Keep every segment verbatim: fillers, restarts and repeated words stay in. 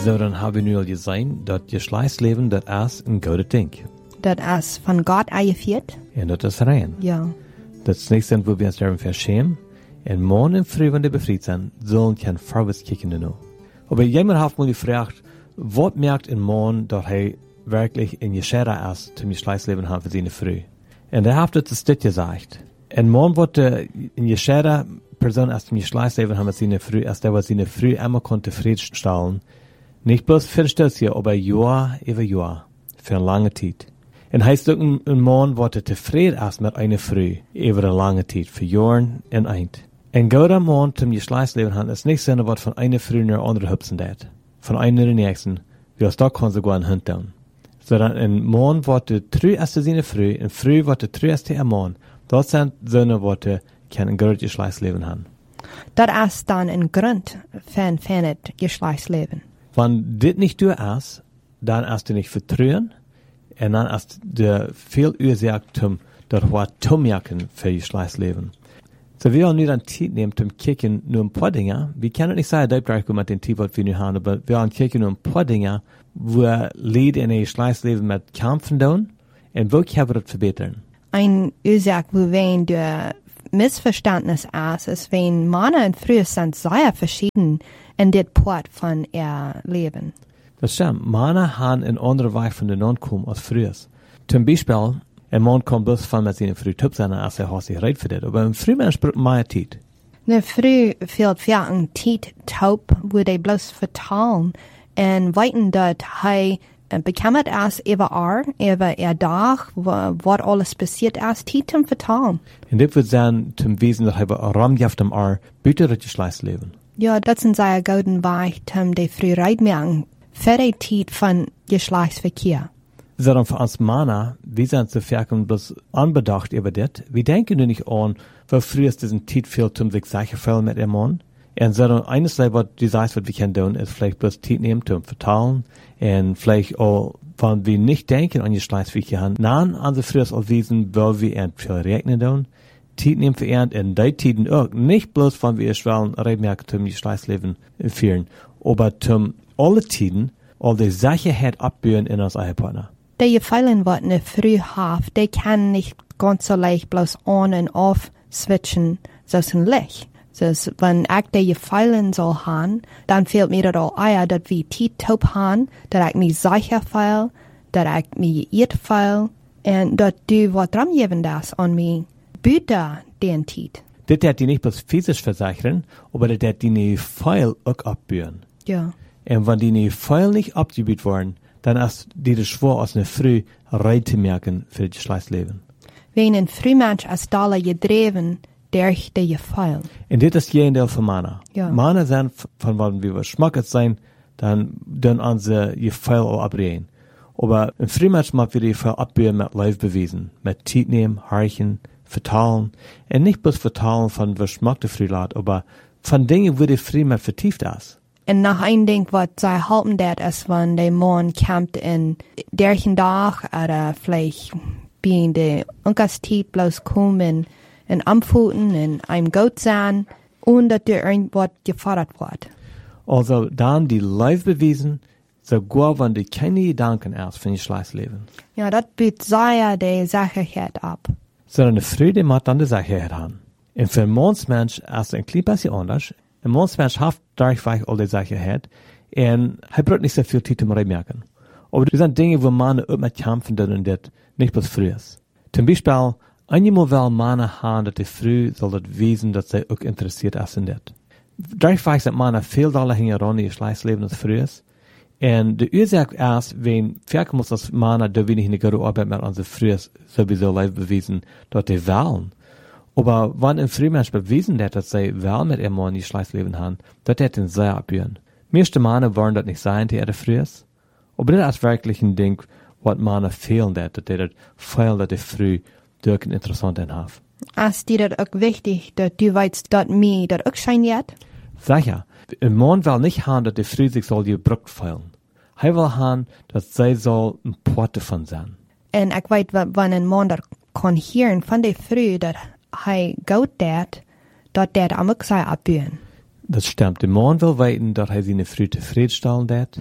So, dann haben wir nu al gesehen, dass Geschlechtsleben das ist ein gutes Ding. Dat is van God eingeführt. Und das ist rein. Ja. Das nächste, wo wir uns darum verschämen, und morgen und früh, wenn die befreit sind, sollen kein Vorwärts kicken nur. Aber jemand hat mal gefragt, was merkt ein Mann, dass er wirklich in Jeschera ist, zum Geschlechtsleben haben für seine Früh? Und er hat das dit gesagt. Ein Mann wollte in Jeschera Person aus dem Geschlechtsleben haben mit seine Früh, als der was seine Früh einmal konnte zufriedenstellen. Nicht bloß für das Jahr, aber Jahr über Jahr. Für eine lange Zeit. Und heißt auch ein Mann wollte zufrieden ist mit einer Früh über eine lange Zeit, für Jahren und Eint. Ein guter Mann zum Geschlechtsleben haben ist nicht so, was von einer Früh nach andere hüpfen dat. Von einer in der nächsten, wie aus da kann sie gar einen Hund tun. Sondern ein Mann wollte treu ist seine Früh, und Früh wollte treu ist der Mann. Das sind Söhne, die kein gutes Geschlechtsleben haben. Dat is dan een grond van, van het Geschlechtsleben. Wenn dit nicht du ist, dann ist du nicht vertrauen, und dann ist der viel Ursache zum, das was zu merken für Geschlechtsleben. So, wir wollen nur dann Zeit nehmen, zum Kicken nur ein paar Dinge. Wir können nicht sagen, dass wir mit den Tief, was wir nur haben, aber wir wollen kicken nur ein paar Dinge, wo Leute in ihr Geschlechtsleben mit kämpfen tun, und wo können wir das verbessern. Ein Ursache, wo wenn der Missverständnis ist, ist, wenn Männer und Frauen sind sehr verschieden in der Part von ihr Leben. Das stimmt. Männer haben einen anderen Weg von der Ankommen als Frauen. Zum Beispiel, ein Mann kann bloß von mit seiner Frau top sein, als er sich reit für das. Aber ein Frühmensch braucht mehr Zeit. Eine Frau fehlt für eine Zeit taub, wo die bloß vertalen und weiten, dass er bekämmert ist über er, über er Tag, was alles passiert ist, Zeit zum Vertalen. Und das wird sein, zum Wesen, dass er ramjaft am Ar, bitte das Geschlechtsleben. Ja, das sind sehr guten Weg, um die Frau reitmerken, für die Zeit von Geschlechtsverkehr. Sondern für uns Männer, wir sind zu verken bloß anbedacht über das. Wir denken nur nicht an, weil früher ist diesen Zeit viel zum sich sicher fühlen mit dem Mann. Und sondern eines, was die sagt, was wir können tun, ist vielleicht bloß Zeit nehmen, zum vertalen. Und vielleicht auch, wenn wir nicht denken an die Geschlechtsverkehr haben, nein, an die früher auch wissen, weil wir ein viel regnen tun. Zeit nehmen für ihn, in die Zeiten auch. Nicht bloß, wenn wir es wollen, remerken, zum Geschlechtsleben führen. Aber zum alle Zeiten, all die Sicherheit abbauen in uns eigenen Partner. Die Gefallen, was eine Früh hat, die kann nicht ganz so leicht bloß on und off switchen, so ein Licht. Dus wenn ich die Gefallen soll haben, dann fehlt mir das auch ein, dass wir Zeit taub haben, dass ich mich sicher fühle, dass ich mich geirrt fühle, und dass du was dran geben darfst an mich, bitte den Zeit. Das hat die nicht bloß physisch versichern, aber das hat die ne Pfeil auch abbauen. Ja. Und wenn die ne Pfeil nicht abgebaut worden, dann ist die das schwer aus einer Früh rein zu merken für das Geschlechtsleben. Wenn ein Frühmensch als Dalle gedreven, durch die Gefallen. Und das ist jeden Teil von Männer. Ja. Männer sind, von wann wir schmackig sein, dann, dann an sie Gefallen auch abreden. Aber ein Frühmensch mag wir die Gefallen abbauen mit Live bewiesen, mit Zeit nehmen, Harchen, vertalen, und nicht bloß vertalen von was schmeckt der Frühlat, aber von Dingen, wo die Frühmensch vertieft ist. Und nach ein Ding, was sie halten, das ist, wenn der Mann kommt in derchen Tag, oder vielleicht bin die Ungastit bloß kommen, in Amfuten, in einem Goat sein, und dass dir irgendwas gefordert wird. Also dann die Live bewiesen, sogar wenn die keine Gedanken erst für das Geschlechtsleben. Ja, das bietet sehr die Sicherheit ab. Sondern eine Freude macht dann die Sicherheit haben. Und für einen Mannsmensch ist es ein klein bisschen anders. Ein Mannsmensch hat dadurch all die Sicherheit, und er braucht nicht so viel Zeit zum Merken. Aber das sind Dinge, wo Männer auch mit kämpfen, und das nicht bloß früh ist. Zum Beispiel, einmal will Männer haben, dass die Früh soll das wissen, dass sie auch interessiert ist in das. Dadurch weiß, dass Männer viel doller hängen in ihr Geschlechtsleben als früh ist. Und die Ursache ist, wenn vielleicht muss das Männer da wenig eine gute Arbeit mit unseren Früh sowieso live bewiesen, dass die wählen. Aber wenn ein Frühmensch bewiesen hat, dass sie wel mit ihrem Mann in ihr Geschlechtsleben haben, das hat ihn sehr abhören. Meiste Männer wollen das nicht sein, die ihre Früh ist. Aber das ist wirklich ein Ding, was Männer fehlen, dass die das fehlen, dass die Früh durch ein interessanten haben. Ist dir das auch wichtig, dass du weißt, dass mir das auch scheint? Sicher. Ein Mann will nicht haben, dass die Früh sich soll gebrückt fühlen. Er will haben, dass sie soll ein Port davon sein. Und ich weiß, wenn ein Mann das kann hören von der Früh, dass er gut dat, dass der am auch sei abbauen. Das stimmt. Der Mann will weiten, dass er seine Früh zufriedenstellen dat.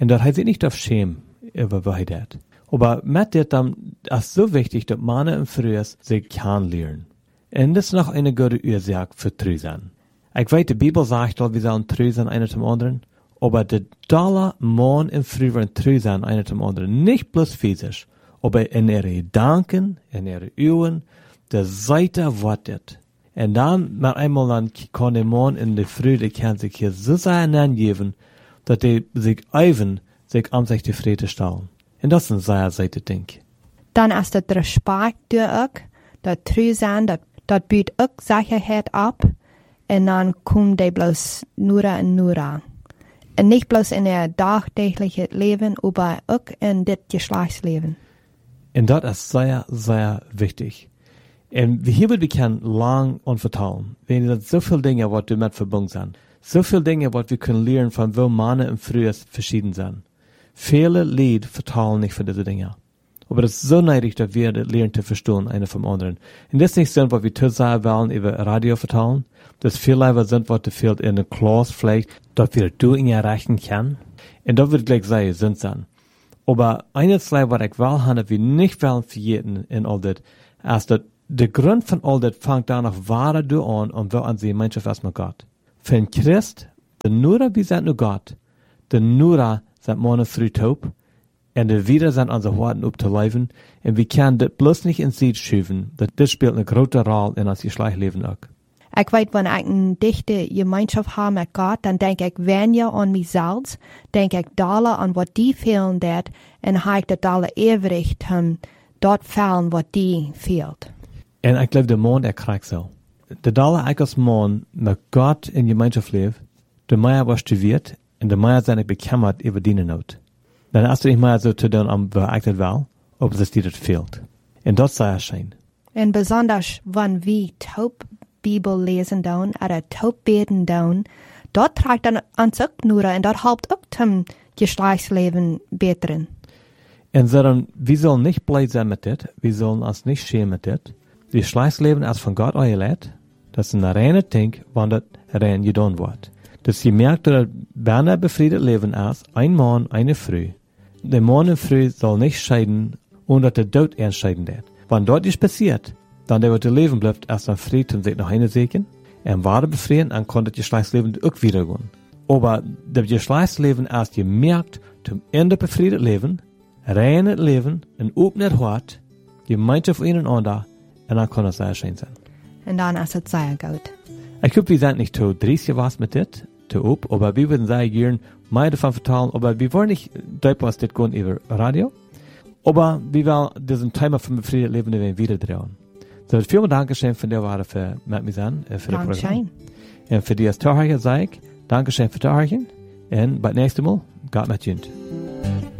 Und dort heißt es nicht auf Schäm, über was er hat. Aber mit dem dann ist so wichtig, dass Männer und Frauen sich kennenlernen. Und das ist noch eine gute Ursache für treu sein. Ich weiß, die Bibel sagt, wir sollen treu sein, einer zum anderen. Aber der Dollar, Mann und Frau wollen treu sein, einer zum anderen. Nicht bloß physisch, aber in ihre Gedanken, in ihre Ohren, der Seite wartet. Und dann, mit einmal dann, kann der Mann und die Frau, die kann sich hier so sehr angeben, dass die sich eiven, sich an sich die Friede stellen. Und das ist ein sehr Seite Ding. Dann ist das Respekt durch auch, das treu sein, das, das bietet auch Sicherheit ab. Und dann kommen die bloß nur und nur an. Und nicht bloß in ihr tagtäglichen Leben, aber auch in das Geschlechtsleben. Und das ist sehr, sehr wichtig. Und hier wird wir lang und vertellen. Wenn es so viele Dinge, was damit verbunden sind. So viele Dinge, was wir können lernen, von wo Männer und Frauen verschieden sind. Viele Lied vertellen nicht von diesen Dingen. Aber es ist so neidig, dass wir das lernen zu verstehen, einer vom anderen. Und das ist nicht so, was wir zu sagen wollen, über Radio vertellen. Das viel lieber sind, was du fehlt in der Klasse vielleicht, dass wir du in erreichen können. Und das wird gleich sein, sind sein. Aber eines, was ich will, haben wir nicht wollen verjeten in all das, ist, dass der Grund von all das fängt danach, wahre du an und wo an sie Gemeinschaft ist mit Gott. Für ein Christ, der Nura, wir sind nur Gott, der Nura sind Mann früh taub, und die wieder sind unsere Horten aufzuleben, und wir können das bloß nicht ins Sied schieben, das spielt eine große Rolle in unser Geschlechtsleben auch. Ich weiß, wenn ich eine dichte Gemeinschaft habe mit Gott, dann denke ich weniger an mich selbst, denke ich dollar an was die fehlen dort, und habe ich das dollar ewig um dort fehlen, was die fehlt. Und ich glaube, der Mann, der kriegt so. Der dollar ich als Mann mit Gott in Gemeinschaft lebt, der mehr was studiert, und der mehr seine bekümmert über die Not. Dann hast du nicht mehr so zu tun, um was ich das will, ob es dir das fehlt. Und das sei schön. Und besonders, wenn wir taub Bibel lesen down, oder taub beten down, dort trägt dann uns auch nur, und dort helpt auch zum Geschlechtsleben bessern. Und so dann, wir sollen nicht blöd sein mit das, wir sollen uns nicht schämen mit das. Das Geschlechtsleben ist von Gott eingeleitet, das ist ein reiner Ding, wenn das rein getan wird. Das je merkt, dass Berner befriedet Leben ist, ein Mann, eine Frau. Der Mann und Frau soll nicht scheiden, ohne dass der Tod entscheiden wird. Wenn dort nichts passiert, dann der, was der Leben bleibt, erst am Fried und sich noch eine sägen, er war befreien, dann konnte das Geschlechtsleben auch wieder gehen. Aber das Geschlechtsleben erst gemerkt, zum Ende befriedet Leben, reines Leben, ein offenes Hort, Gemeinschaft ineinander, und dann kann es sehr schön sein. Und dann ist es sehr gut. Ich glaube, wir sind nicht zu dreißig was mit das, zu ob, aber wir würden sehr gerne mehr davon vertellen, aber wir wollen nicht deutlich das gehen über Radio, aber wir wollen diesen Thema vom befriedeten Leben wieder drehen. So, vielen Dankeschön von der Ware für mit mir sein, für das Programm. Und für die als Torheichen sage ich, Dankeschön für Torheichen, und beim nächsten Mal, Gott mit Jünd.